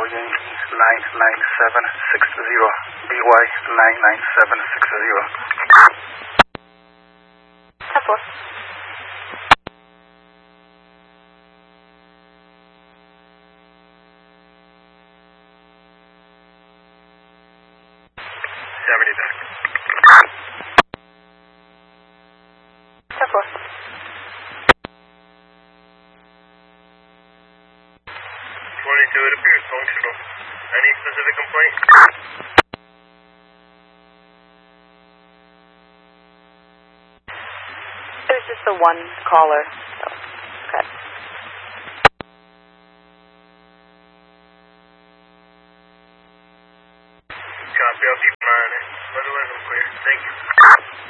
Bravo Yankee 99760, BY 99760. That's what. That's what. 22, it appears functional. Any specific complaint? There's just the one caller. So, okay. Copy, I'll keep an eye on it. Otherwise, I'm clear. Thank you.